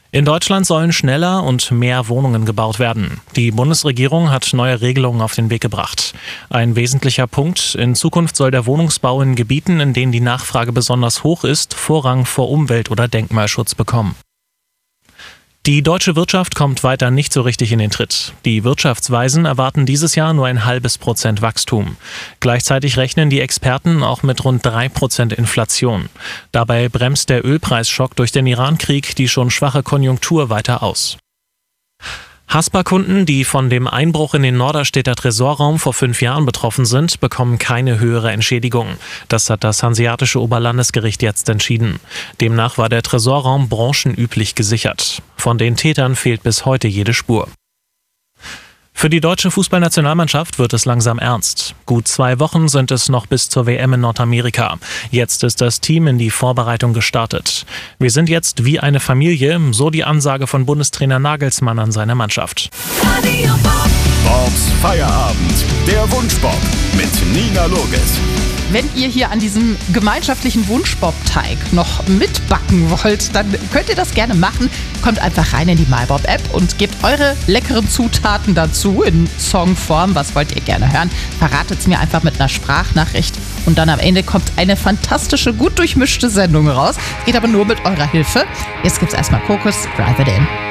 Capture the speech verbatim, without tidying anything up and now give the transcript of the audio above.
In Deutschland sollen schneller und mehr Wohnungen gebaut werden. Die Bundesregierung hat neue Regelungen auf den Weg gebracht. Ein wesentlicher Punkt: In Zukunft soll der Wohnungsbau in Gebieten, in denen die Nachfrage besonders hoch ist, Vorrang vor Umwelt- oder Denkmalschutz bekommen. Die deutsche Wirtschaft kommt weiter nicht so richtig in den Tritt. Die Wirtschaftsweisen erwarten dieses Jahr nur ein halbes Prozent Wachstum. Gleichzeitig rechnen die Experten auch mit rund drei Prozent Inflation. Dabei bremst der Ölpreisschock durch den Irankrieg die schon schwache Konjunktur weiter aus. Haspa-Kunden, die von dem Einbruch in den Norderstedter Tresorraum vor fünf Jahren betroffen sind, bekommen keine höhere Entschädigung. Das hat das Hanseatische Oberlandesgericht jetzt entschieden. Demnach war der Tresorraum branchenüblich gesichert. Von den Tätern fehlt bis heute jede Spur. Für die deutsche Fußballnationalmannschaft wird es langsam ernst. Gut zwei Wochen sind es noch bis zur W M in Nordamerika. Jetzt ist das Team in die Vorbereitung gestartet. Wir sind jetzt wie eine Familie, so die Ansage von Bundestrainer Nagelsmann an seine Mannschaft. Bobs Feierabend, der Wunschbob mit Nina Loges. Wenn ihr hier an diesem gemeinschaftlichen Wunschbob-Teig noch mitbacken wollt, dann könnt ihr das gerne machen. Kommt einfach rein in die MyBob-App und gebt eure leckeren Zutaten dazu in Songform. Was wollt ihr gerne hören? Verratet es mir einfach mit einer Sprachnachricht. Und dann am Ende kommt eine fantastische, gut durchmischte Sendung raus. Geht aber nur mit eurer Hilfe. Jetzt gibt's erstmal Kokos, Drive It In.